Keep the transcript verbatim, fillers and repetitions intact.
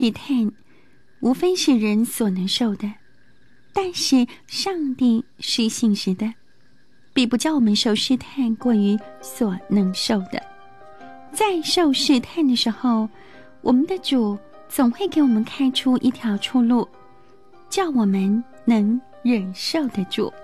试探无非是人所能受的，但是上帝是信实的，必不叫我们受试探过于所能受的。在受试探的时候，我们的主总会给我们开出一条出路，叫我们能忍受得住。